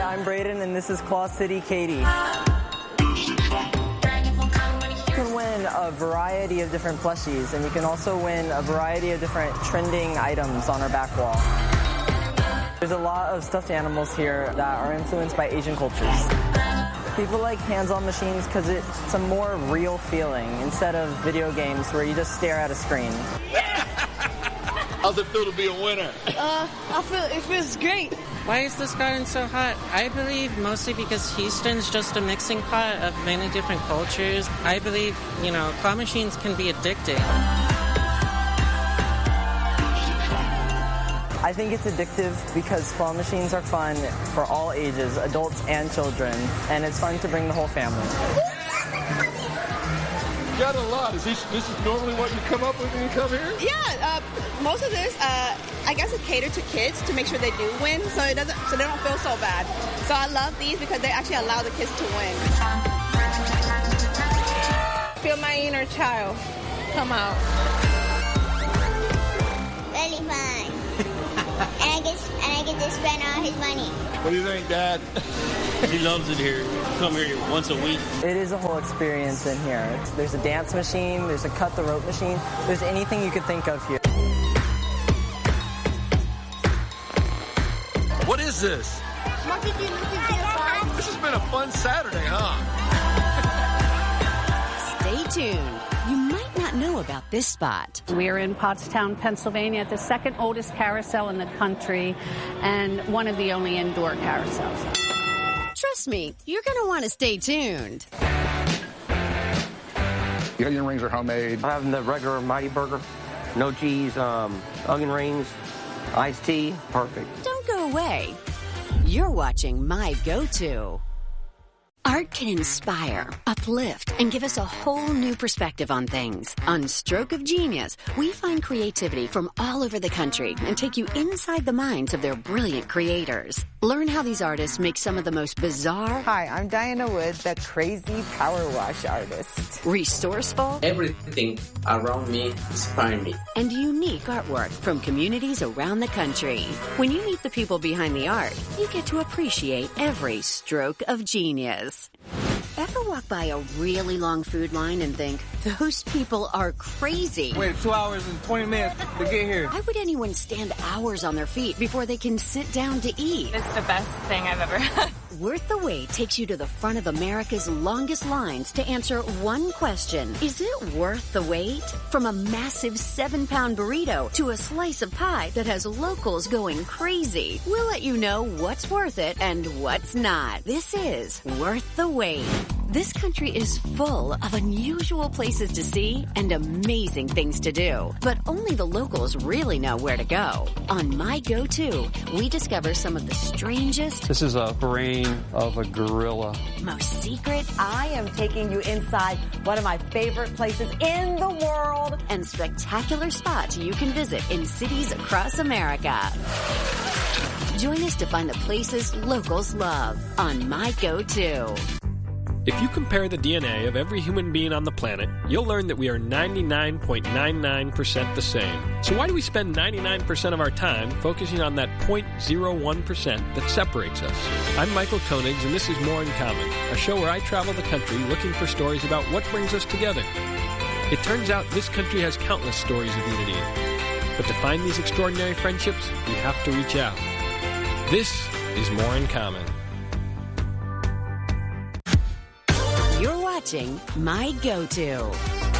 I'm Braden, and this is Claw City Katie. You can win a variety of different plushies, and you can also win a variety of different trending items on our back wall. There's a lot of stuffed animals here that are influenced by Asian cultures. People like hands-on machines because it's a more real feeling instead of video games where you just stare at a screen. How's it feel to be a winner? It feels great. Why is this garden so hot? I believe mostly because Houston's just a mixing pot of many different cultures. I believe, claw machines can be addicting. I think it's addictive because claw machines are fun for all ages, adults and children, and it's fun to bring the whole family. You got a lot. This is normally what you come up with when you come here? Yeah, most of this, I guess it's catered to kids to make sure they do win, so they don't feel so bad. So I love these because they actually allow the kids to win. Feel my inner child come out. Really fun. and I get to spend all his money. What do you think, Dad? He loves it here. Come here once a week. It is a whole experience in here. There's a dance machine, there's a cut the rope machine, there's anything you could think of here. What is this? This has been a fun Saturday, huh? Stay tuned. You might not know about this spot. We are in Pottstown, Pennsylvania, at the second oldest carousel in the country and one of the only indoor carousels. Trust me, you're going to want to stay tuned. The onion rings are homemade. I'm having the regular Mighty Burger, no cheese, onion rings, iced tea, perfect. Don't go away. You're watching My Go-To. Art can inspire, uplift, and give us a whole new perspective on things. On Stroke of Genius, we find creativity from all over the country and take you inside the minds of their brilliant creators. Learn how these artists make some of the most bizarre... Hi, I'm Diana Wood, the crazy power wash artist. Resourceful... Everything around me inspires me. And unique artwork from communities around the country. When you meet the people behind the art, you get to appreciate every stroke of genius. Ever walk by a really long food line and think, those people are crazy? Wait 2 hours and 20 minutes to get here. Why would anyone stand hours on their feet before they can sit down to eat? It's the best thing I've ever had. Worth the Wait takes you to the front of America's longest lines to answer one question. Is it worth the wait? From a massive 7-pound burrito to a slice of pie that has locals going crazy. We'll let you know what's worth it and what's not. This is Worth the Wait. This country is full of unusual places to see and amazing things to do. But only the locals really know where to go. On My Go-To, we discover some of the strangest... This is a brain of a gorilla. Most secret... I am taking you inside one of my favorite places in the world. And spectacular spots you can visit in cities across America. Join us to find the places locals love on My Go-To. If you compare the DNA of every human being on the planet, you'll learn that we are 99.99% the same. So why do we spend 99% of our time focusing on that 0.01% that separates us? I'm Michael Koenigs, and this is More in Common, a show where I travel the country looking for stories about what brings us together. It turns out this country has countless stories of unity. But to find these extraordinary friendships, we have to reach out. This is More in Common. You're watching My Go-To.